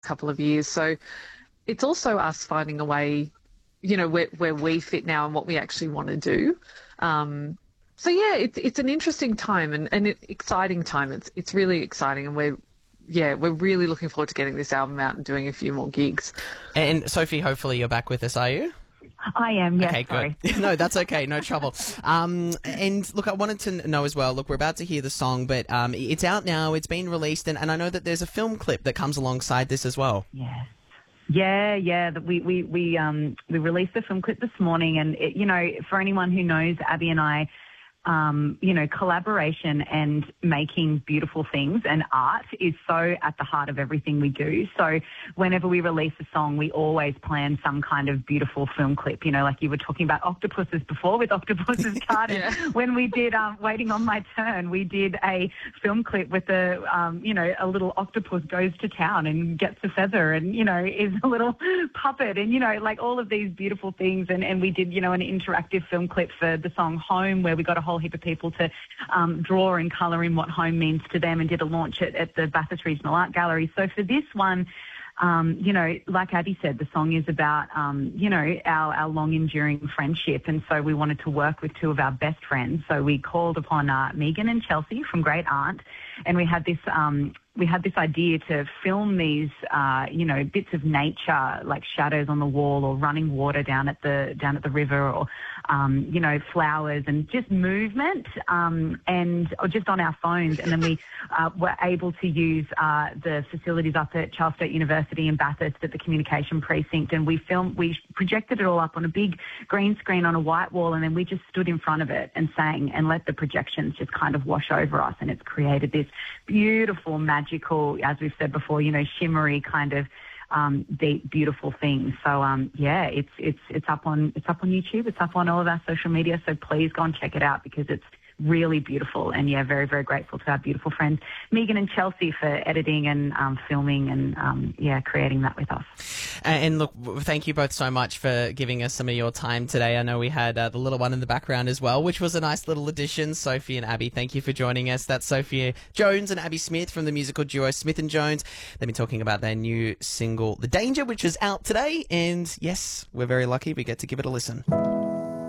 couple of years. So it's also us finding a way, where we fit now and what we actually want to do. So yeah, it's an interesting time and an exciting time. It's really exciting, and we're really looking forward to getting this album out and doing a few more gigs. And Sophie, hopefully you're back with us, are you? I am, yes. Okay, sorry. good. No, that's okay. No trouble. And look, I wanted to know as well, look, we're about to hear the song, but it's out now, it's been released, and I know that there's a film clip that comes alongside this as well. Yes. Yeah. We released the film clip this morning, and for anyone who knows Abby and I, collaboration and making beautiful things and art is so at the heart of everything we do. So whenever we release a song, we always plan some kind of beautiful film clip, like you were talking about octopuses before with Octopus's Garden. Yeah. When we did Waiting on My Turn, we did a film clip with a little octopus goes to town and gets a feather and, is a little puppet and, like all of these beautiful things. And we did, an interactive film clip for the song Home, where we got a whole heap of people to draw and colour in what home means to them, and did a launch at the Bathurst Regional Art Gallery. So for this one, like Abby said, the song is about, our long enduring friendship. And so we wanted to work with two of our best friends. So we called upon Megan and Chelsea from Great Aunt, and we had this idea to film these, bits of nature, like shadows on the wall or running water down at the river, or, flowers and just movement, or just on our phones. And then we were able to use the facilities up at Charles Sturt University in Bathurst at the Communication Precinct, and we projected it all up on a big green screen on a white wall, and then we just stood in front of it and sang and let the projections just kind of wash over us, and it's created this beautiful, magical, as we've said before, shimmery kind of deep, beautiful thing. So it's up on YouTube. It's up on all of our social media. So please go and check it out, because it's really beautiful. And very, very grateful to our beautiful friends Megan and Chelsea for editing and filming and creating that with us. And look, thank you both so much for giving us some of your time today. I know we had the little one in the background as well, which was a nice little addition. Sophie and Abby, thank you for joining us. That's Sophia Jones and Abby Smith from the musical duo Smith and Jones. They've been talking about their new single, The Danger, which is out today. And yes, we're very lucky we get to give it a listen.